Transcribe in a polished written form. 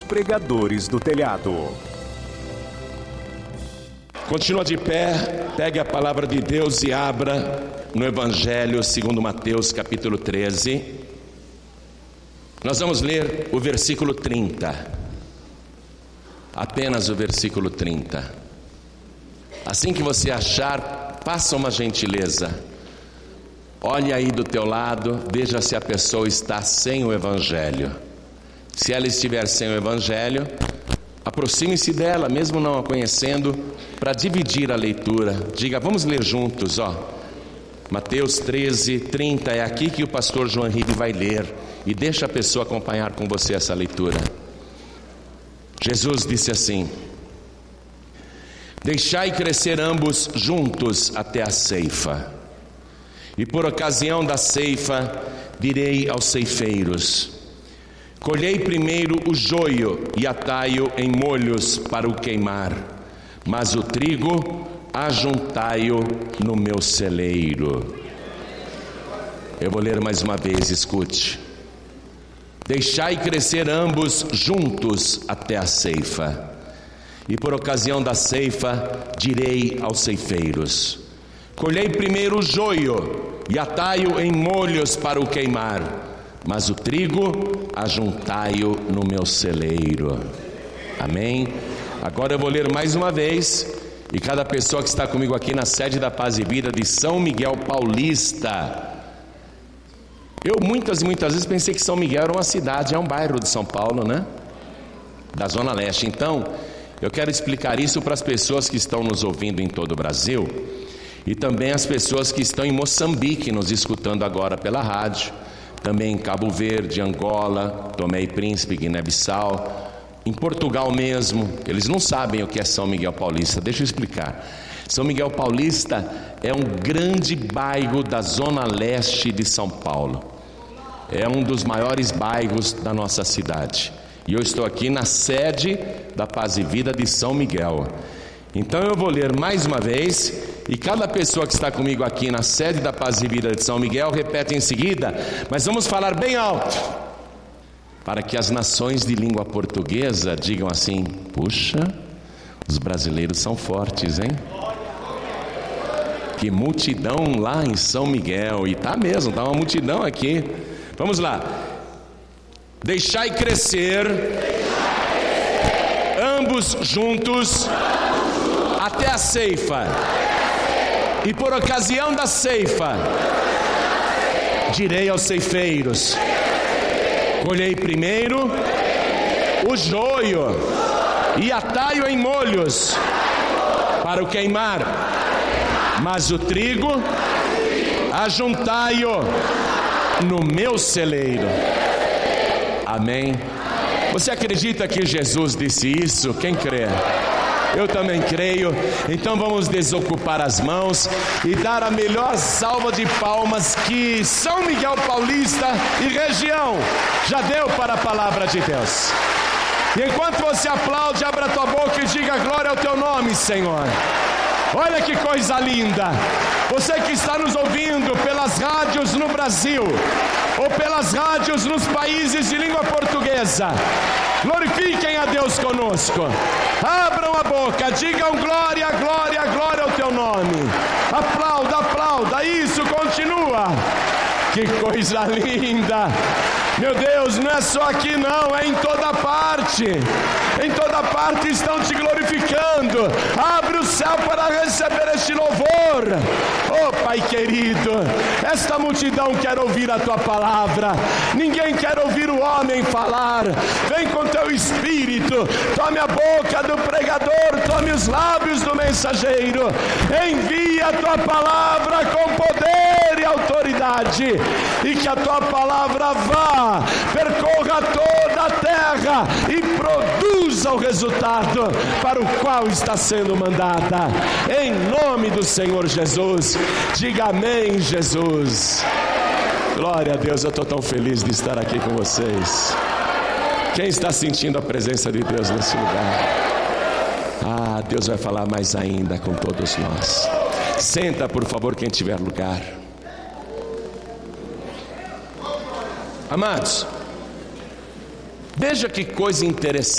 pregadores do telhado. Continua de pé, pegue a palavra de Deus e abra no Evangelho segundo Mateus capítulo 13. Nós vamos ler o versículo 30. Apenas o versículo 30. Assim que você achar, faça uma gentileza. Olhe aí do teu lado, veja se a pessoa está sem o Evangelho. Se ela estiver sem o Evangelho, aproxime-se dela, mesmo não a conhecendo, para dividir a leitura. Diga, vamos ler juntos, Mateus 13, 30, é aqui que o pastor João Henrique vai ler. E deixa a pessoa acompanhar com você essa leitura. Jesus disse assim: deixai crescer ambos juntos até a ceifa. E por ocasião da ceifa, direi aos ceifeiros: colhei primeiro o joio e atai-o em molhos para o queimar, mas o trigo ajuntai-o no meu celeiro. Eu vou ler mais uma vez, escute. Deixai crescer ambos juntos até a ceifa. E por ocasião da ceifa, direi aos ceifeiros: colhei primeiro o joio e atai-o em molhos para o queimar, mas o trigo ajuntai-o no meu celeiro. Amém? Agora eu vou ler mais uma vez, e cada pessoa que está comigo aqui na sede da Paz e Vida de São Miguel Paulista. Eu muitas vezes pensei que São Miguel era uma cidade, é um bairro de São Paulo, né? Da Zona Leste. Então, eu quero explicar isso para as pessoas que estão nos ouvindo em todo o Brasil, e também as pessoas que estão em Moçambique, nos escutando agora pela rádio, também em Cabo Verde, Angola, Tomé e Príncipe, Guiné-Bissau, em Portugal mesmo. Eles não sabem o que é São Miguel Paulista. Deixa eu explicar. São Miguel Paulista é um grande bairro da Zona Leste de São Paulo. É um dos maiores bairros da nossa cidade. E eu estou aqui na sede da Paz e Vida de São Miguel. Então eu vou ler mais uma vez, e cada pessoa que está comigo aqui na sede da Paz e Vida de São Miguel repete em seguida, mas vamos falar bem alto, para que as nações de língua portuguesa digam assim: puxa, os brasileiros são fortes, hein? Que multidão lá em São Miguel. E tá mesmo, tá uma multidão aqui. Vamos lá. Deixai crescer ambos juntos até a ceifa. E por ocasião da ceifa, direi aos ceifeiros: colhei primeiro o joio e atai-o em molhos para o queimar, mas o trigo ajuntai-o no meu celeiro. Amém? Você acredita que Jesus disse isso? Quem crê? Eu também creio. Então vamos desocupar as mãos e dar a melhor salva de palmas que São Miguel Paulista e região já deu para a palavra de Deus. E enquanto você aplaude, abra a tua boca e diga glória ao teu nome, Senhor. Olha que coisa linda. Você que está nos ouvindo pelas rádios no Brasil ou pelas rádios nos países de língua portuguesa, glorifiquem a Deus conosco. Abram a boca, digam glória, glória, glória ao teu nome. Aplauda, aplauda, isso, continua. Que coisa linda. Meu Deus, não é só aqui não, é em toda parte. Em toda parte estão te glorificando. Abre o céu para receber este louvor. Oh Pai querido, esta multidão quer ouvir a tua palavra. Ninguém quer ouvir o homem falar. Vem com teu espírito. Tome a boca do pregador, tome os lábios do mensageiro. Envia a tua palavra com poder e autoridade, e que a tua palavra vá, percorra toda a terra e produza o resultado para o qual está sendo mandada. Em nome do Senhor Jesus, diga amém, Jesus. Glória a Deus, eu estou tão feliz de estar aqui com vocês. Quem está sentindo a presença de Deus nesse lugar? Deus vai falar mais ainda com todos nós. Senta, por favor, quem tiver lugar. Amados, veja que coisa interessante.